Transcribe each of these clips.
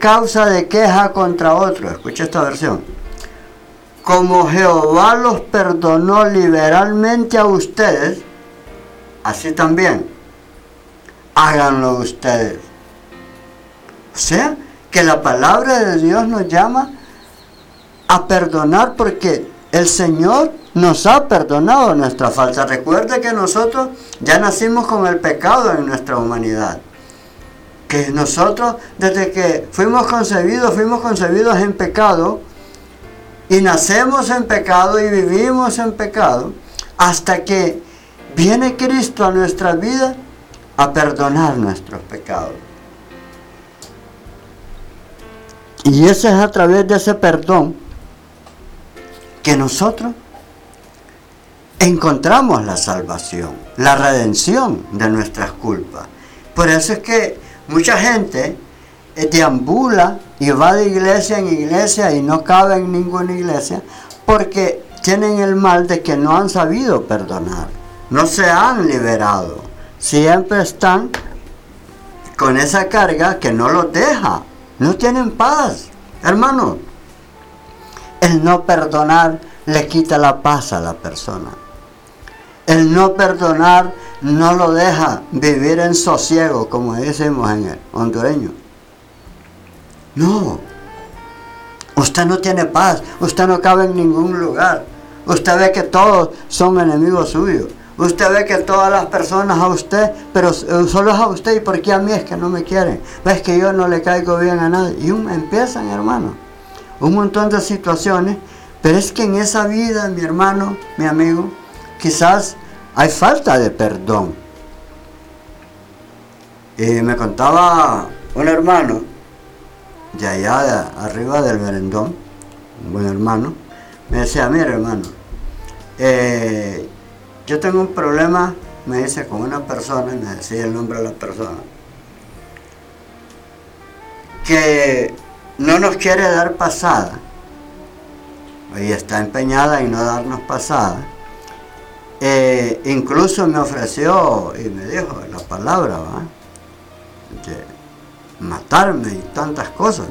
causa de queja contra otro. Escucha esta versión. Como Jehová los perdonó liberalmente a ustedes, así también háganlo ustedes. O sea, que la palabra de Dios nos llama a perdonar porque el Señor nos ha perdonado nuestra falta. Recuerde que nosotros ya nacimos con el pecado en nuestra humanidad. Que nosotros, desde que fuimos concebidos en pecado, y nacemos en pecado y vivimos en pecado, hasta que viene Cristo a nuestra vida a perdonar nuestros pecados. Y ese es a través de ese perdón que nosotros encontramos la salvación, la redención de nuestras culpas. Por eso es que mucha gente deambula y va de iglesia en iglesia y no cabe en ninguna iglesia porque tienen el mal de que no han sabido perdonar, no se han liberado, siempre están con esa carga que no los deja, no tienen paz. Hermano, el no perdonar le quita la paz a la persona. El no perdonar no lo deja vivir en sosiego, como decimos en el hondureño. No, usted no tiene paz, usted no cabe en ningún lugar. Usted ve que todos son enemigos suyos. Usted ve que todas las personas a usted, pero solo es a usted, ¿y por qué a mí es que no me quieren? Ves que yo no le caigo bien a nadie. Y empiezan, hermano, un montón de situaciones, pero es que en esa vida, mi hermano, mi amigo, quizás hay falta de perdón. Y me contaba un hermano de allá de arriba del Merendón, un buen hermano, me decía: mira, hermano, yo tengo un problema, me dice, con una persona, y me decía el nombre de la persona, que no nos quiere dar pasada, y está empeñada en no darnos pasada. Incluso me ofreció y me dijo la palabra, ¿va?, de matarme y tantas cosas.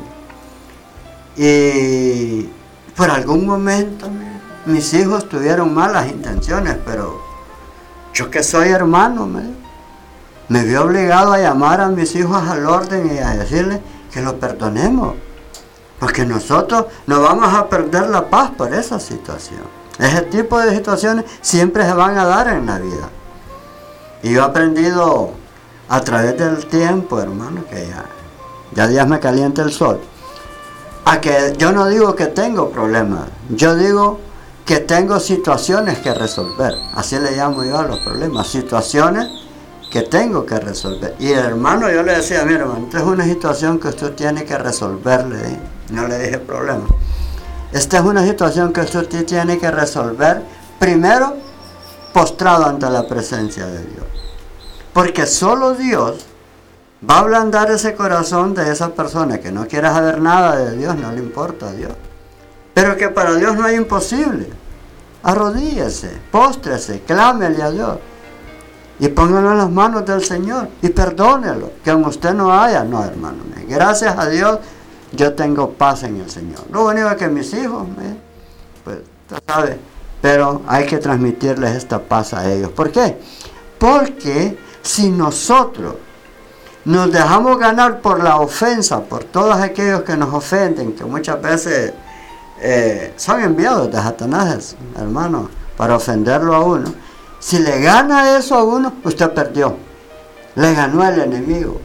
Y por algún momento mis hijos tuvieron malas intenciones, pero yo que soy hermano, me vi obligado a llamar a mis hijos al orden y a decirles que lo perdonemos, porque nosotros no vamos a perder la paz por esa situación. Ese tipo de situaciones siempre se van a dar en la vida. Y yo he aprendido a través del tiempo, hermano, que ya días me calienta el sol, a que yo no digo que tengo problemas, yo digo que tengo situaciones que resolver. Así le llamo yo a los problemas, situaciones que tengo que resolver. Y hermano, yo le decía: mira, hermano, esta es una situación que usted tiene que resolverle. No le dije problema. Esta es una situación que usted tiene que resolver primero postrado ante la presencia de Dios. Porque solo Dios va a ablandar ese corazón de esa persona que no quiere saber nada de Dios, no le importa a Dios. Pero que para Dios no hay imposible. Arrodíllese, póstrese, clámele a Dios. Y póngalo en las manos del Señor y perdónelo. Que aunque usted no haya, no, hermano. Gracias a Dios, yo tengo paz en el Señor. Lo único es que mis hijos, pues, usted sabe, pero hay que transmitirles esta paz a ellos. ¿Por qué? Porque si nosotros nos dejamos ganar por la ofensa, por todos aquellos que nos ofenden, que muchas veces son enviados de Satanás, hermano, para ofenderlo a uno. Si le gana eso a uno, usted perdió. Le ganó el enemigo.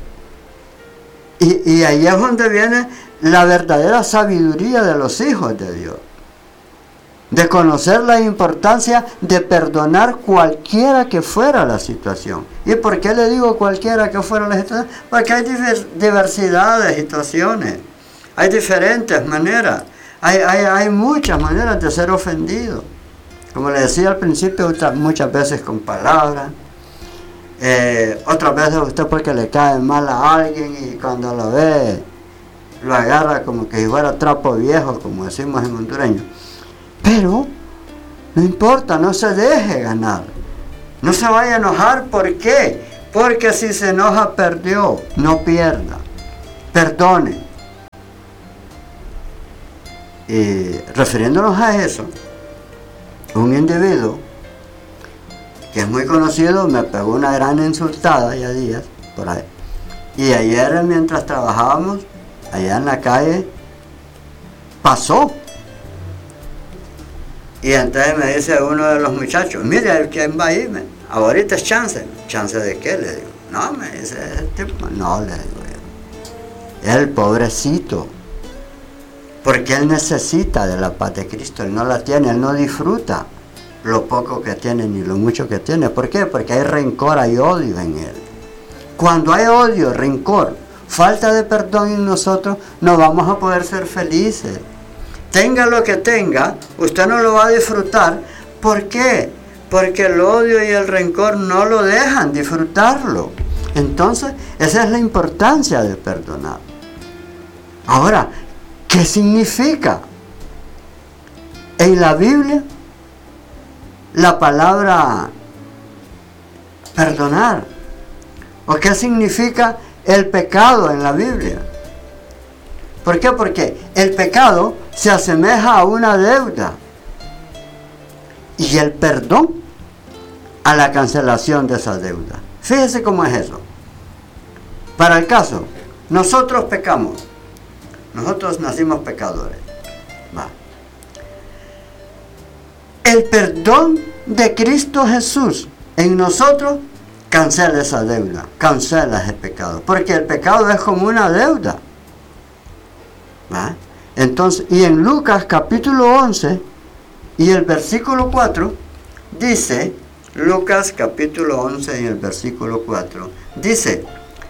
Y ahí es donde viene la verdadera sabiduría de los hijos de Dios. De conocer la importancia de perdonar cualquiera que fuera la situación. ¿Y por qué le digo cualquiera que fuera la situación? Porque hay diversidad de situaciones. Hay diferentes maneras. Hay muchas maneras de ser ofendido. Como le decía al principio, muchas veces con palabras. Otras veces usted porque le cae mal a alguien y cuando lo ve, lo agarra como que si fuera trapo viejo, como decimos en hondureño. Pero no importa, no se deje ganar. No se vaya a enojar. ¿Por qué? Porque si se enoja, perdió. No pierda. Perdone. Y refiriéndonos a eso, un individuo que es muy conocido me pegó una gran insultada ya días por ahí. Y ayer mientras trabajábamos allá en la calle pasó. Y entonces me dice uno de los muchachos, mire, ¿quién va ahí? Ahorita es chance. ¿Chance de qué? Le digo. No, me dice ese tipo. No, le digo yo. El pobrecito. Porque él necesita de la paz de Cristo. Él no la tiene, él no disfruta lo poco que tiene ni lo mucho que tiene. ¿Por qué? Porque hay rencor, hay odio en él. Cuando hay odio, rencor, falta de perdón en nosotros, no vamos a poder ser felices. Tenga lo que tenga, usted no lo va a disfrutar. ¿Por qué? Porque el odio y el rencor no lo dejan disfrutarlo. Entonces, esa es la importancia de perdonar. Ahora, ¿qué significa? En la Biblia, la palabra perdonar. ¿O qué significa el pecado en la Biblia? ¿Por qué? Porque el pecado se asemeja a una deuda. Y el perdón a la cancelación de esa deuda. Fíjese cómo es eso. Para el caso, nosotros pecamos. Nosotros nacimos pecadores. Va. El perdón de Cristo Jesús en nosotros cancela esa deuda, cancela ese pecado. Porque el pecado es como una deuda. ¿Va? Entonces, y en Lucas capítulo 11 y el versículo 4 dice, Lucas capítulo 11 y el versículo 4 dice,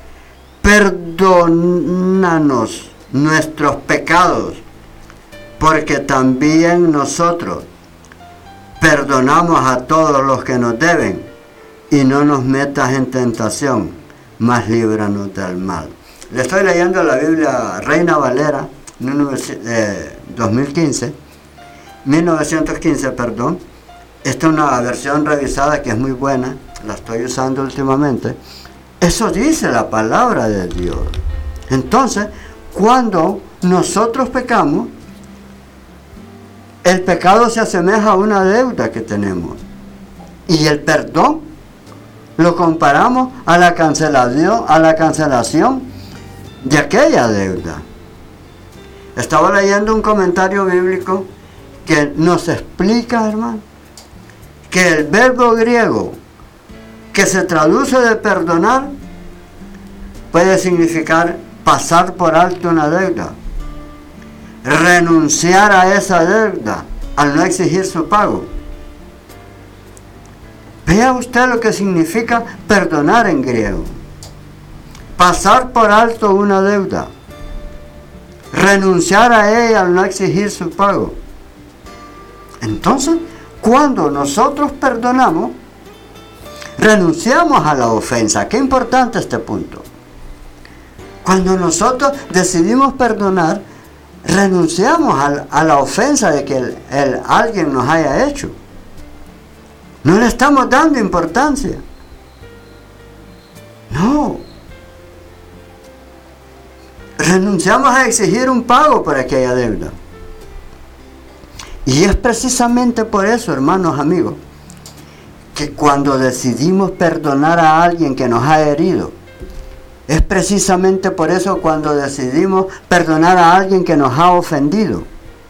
perdónanos nuestros pecados, porque también nosotros perdonamos a todos los que nos deben, y no nos metas en tentación, mas líbranos del mal. Le estoy leyendo la Biblia Reina Valera 1915, perdón. Esta es una versión revisada que es muy buena, la estoy usando últimamente. Eso dice la palabra de Dios. Entonces, cuando nosotros pecamos, el pecado se asemeja a una deuda que tenemos. Y el perdón lo comparamos a la cancelación de aquella deuda. Estaba leyendo un comentario bíblico que nos explica, hermano, que el verbo griego que se traduce de perdonar puede significar pasar por alto una deuda, renunciar a esa deuda al no exigir su pago. Vea usted lo que significa perdonar en griego. Pasar por alto una deuda, renunciar a ella al no exigir su pago. Entonces, cuando nosotros perdonamos, renunciamos a la ofensa. Qué importante este punto. Cuando nosotros decidimos perdonar, renunciamos a la ofensa de que alguien nos haya hecho. No le estamos dando importancia. No. Renunciamos a exigir un pago por aquella deuda. Y es precisamente por eso, hermanos, amigos, que cuando decidimos perdonar a alguien que nos ha herido, es precisamente por eso cuando decidimos perdonar a alguien que nos ha ofendido,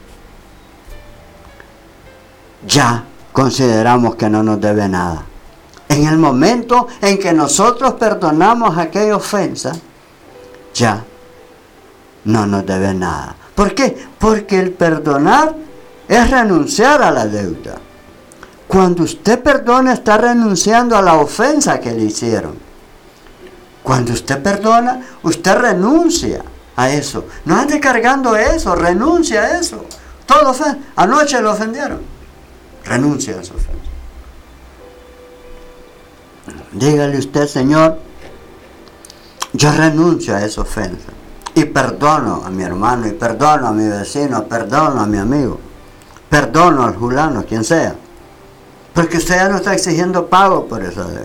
ya consideramos que no nos debe nada. En el momento en que nosotros perdonamos aquella ofensa, ya no nos debe nada. ¿Por qué? Porque el perdonar es renunciar a la deuda. Cuando usted perdona, está renunciando a la ofensa que le hicieron. Cuando usted perdona, usted renuncia a eso. No ande cargando eso, renuncia a eso. Todo anoche lo ofendieron. Renuncia a esa ofensa. Dígale usted, Señor, yo renuncio a esa ofensa. Y perdono a mi hermano, y perdono a mi vecino, perdono a mi amigo, perdono al fulano, quien sea. Porque usted ya no está exigiendo pago por esa deuda.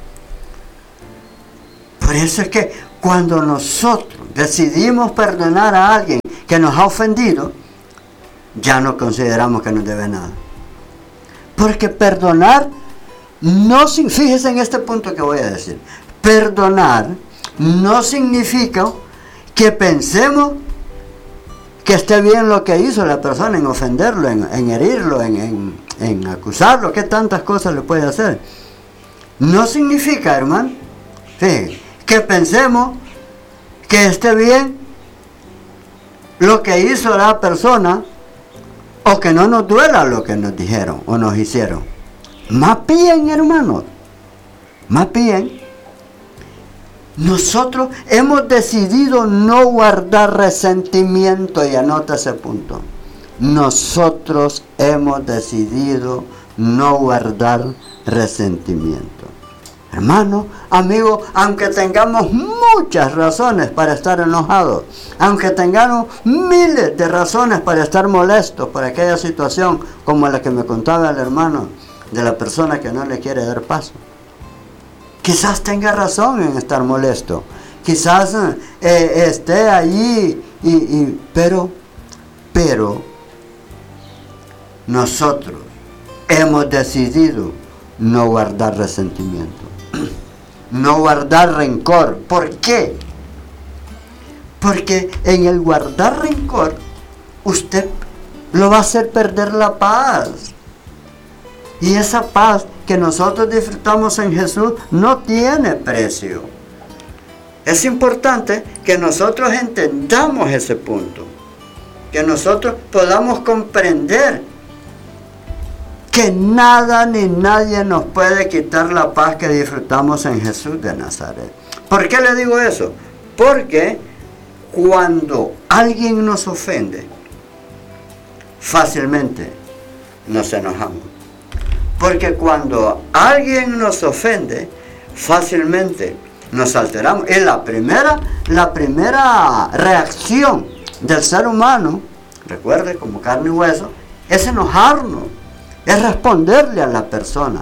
Por eso es que cuando nosotros decidimos perdonar a alguien que nos ha ofendido, ya no consideramos que nos debe nada. Porque perdonar no, fíjese en este punto que voy a decir, perdonar no significa que pensemos que esté bien lo que hizo la persona, en ofenderlo, en herirlo, en acusarlo, que tantas cosas le puede hacer. No significa, hermano, fíjese, que pensemos que esté bien lo que hizo la persona, o que no nos duela lo que nos dijeron o nos hicieron. Más bien, hermanos, más bien, nosotros hemos decidido no guardar resentimiento, y anota ese punto. Nosotros hemos decidido no guardar resentimiento. Hermano, amigo, aunque tengamos muchas razones para estar enojados, aunque tengamos miles de razones para estar molestos por aquella situación, como la que me contaba el hermano de la persona que no le quiere dar paso, quizás tenga razón en estar molesto, quizás esté allí, pero nosotros hemos decidido no guardar resentimiento, no guardar rencor. ¿Por qué? Porque en el guardar rencor, usted lo va a hacer perder la paz. Y esa paz que nosotros disfrutamos en Jesús no tiene precio. Es importante que nosotros entendamos ese punto, que nosotros podamos comprender que nada ni nadie nos puede quitar la paz que disfrutamos en Jesús de Nazaret. ¿Por qué le digo eso? Porque cuando alguien nos ofende, fácilmente nos enojamos. Porque cuando alguien nos ofende, fácilmente nos alteramos. Y la primera reacción del ser humano, recuerde, como carne y hueso, es enojarnos, es responderle a la persona.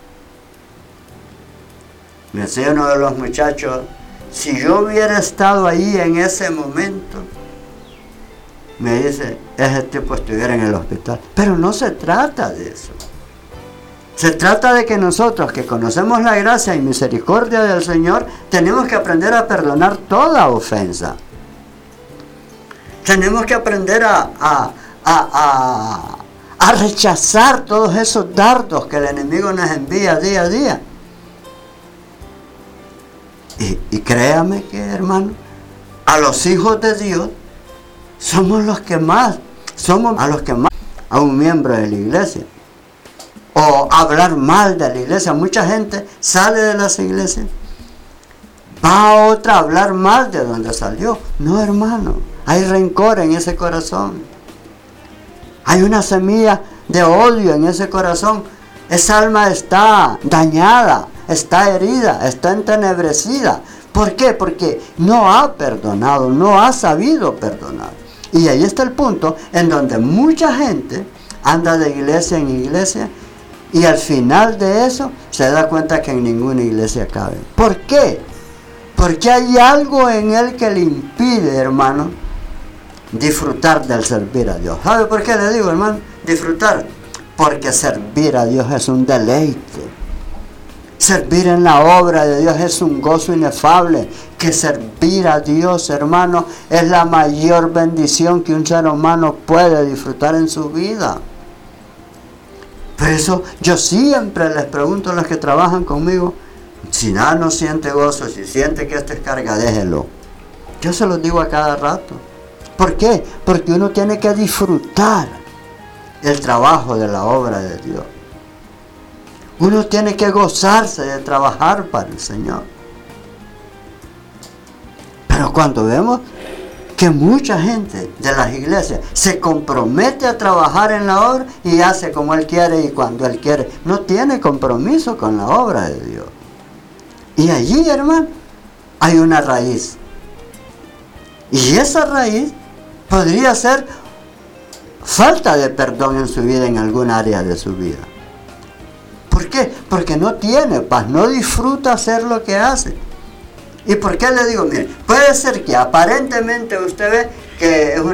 Me decía uno de los muchachos, si yo hubiera estado ahí en ese momento, me dice, ese tipo estuviera en el hospital. Pero no se trata de eso. Se trata de que nosotros, que conocemos la gracia y misericordia del Señor, tenemos que aprender a perdonar toda ofensa. Tenemos que aprender a rechazar todos esos dardos que el enemigo nos envía día a día. Y créame que, hermano, a los hijos de Dios somos los que más, a un miembro de la iglesia. O hablar mal de la iglesia. Mucha gente sale de las iglesias, va a otra a hablar mal de donde salió. No, hermano, hay rencor en ese corazón. Hay una semilla de odio en ese corazón. Esa alma está dañada, está herida, está entenebrecida. ¿Por qué? Porque no ha perdonado, no ha sabido perdonar. Y ahí está el punto en donde mucha gente anda de iglesia en iglesia, y al final de eso se da cuenta que en ninguna iglesia cabe. ¿Por qué? Porque hay algo en él que le impide, hermano, disfrutar del servir a Dios. ¿Sabe por qué le digo, hermano? Disfrutar. Porque servir a Dios es un deleite. Servir en la obra de Dios es un gozo inefable. Que servir a Dios, hermano, es la mayor bendición que un ser humano puede disfrutar en su vida. Por eso yo siempre les pregunto a los que trabajan conmigo, si nada no siente gozo, si siente que esto es carga, déjelo. Yo se los digo a cada rato. ¿Por qué? Porque uno tiene que disfrutar el trabajo de la obra de Dios. Uno tiene que gozarse de trabajar para el Señor. Pero cuando vemos que mucha gente de las iglesias se compromete a trabajar en la obra y hace como él quiere y cuando él quiere, no tiene compromiso con la obra de Dios. Y allí, hermano, hay una raíz. Y esa raíz podría ser falta de perdón en su vida, en algún área de su vida. ¿Por qué? Porque no tiene paz, no disfruta hacer lo que hace. ¿Y por qué le digo? Mire, puede ser que aparentemente usted ve que es una